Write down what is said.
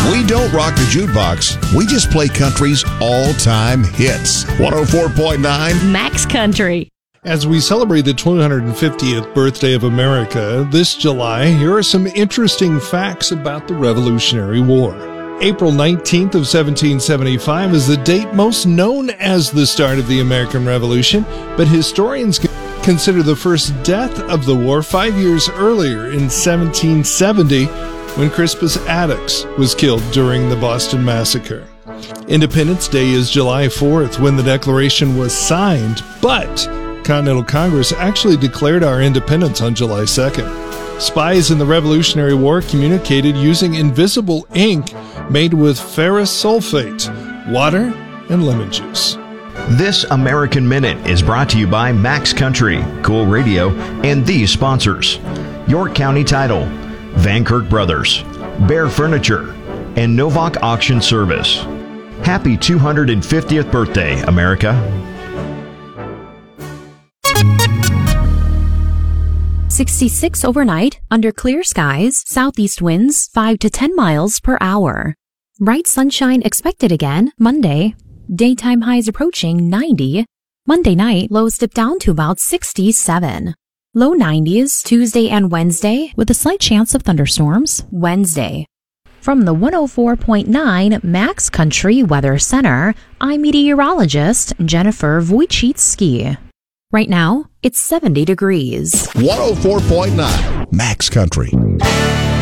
We don't rock the jukebox. We just play country's all-time hits. 104.9 Max Country. As we celebrate the 250th birthday of America this July, here are some interesting facts about the Revolutionary War. April 19th of 1775 is the date most known as the start of the American Revolution, but historians consider the first death of the war 5 years earlier in 1770, when Crispus Attucks was killed during the Boston Massacre. Independence Day is July 4th, when the Declaration was signed, but Continental Congress actually declared our independence on July 2nd. Spies in the Revolutionary War communicated using invisible ink made with ferrous sulfate, water, and lemon juice. This American Minute is brought to you by Max Country, Cool Radio, and these sponsors: York County Title, Van Kirk Brothers, Bear Furniture, and Novak Auction Service. Happy 250th birthday, America. 66 overnight, under clear skies, southeast winds 5 to 10 miles per hour. Bright sunshine expected again Monday. Daytime highs approaching 90. Monday night, lows dip down to about 67. Low 90s Tuesday and Wednesday, with a slight chance of thunderstorms Wednesday. From the 104.9 Max Country Weather Center, I'm meteorologist Jennifer Wojcicki. Right now, it's 70 degrees. 104.9 Max Country.